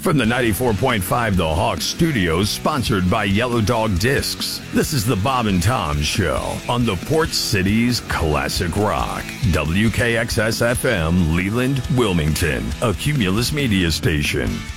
From the 94.5 The Hawk Studios, sponsored by Yellow Dog Discs, this is the Bob and Tom Show on the Port City's Classic Rock. WKXS-FM, Leland, Wilmington, a Cumulus Media station.